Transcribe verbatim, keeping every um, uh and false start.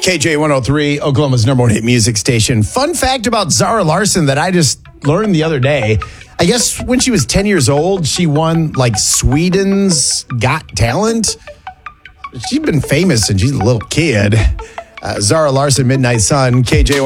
K J one oh three, Oklahoma's number one hit music station. Fun fact about Zara Larsson that I just learned the other day. I guess when she was ten years old, she won like Sweden's Got Talent. She's been famous since she's a little kid. Uh, Zara Larsson, Midnight Sun, K J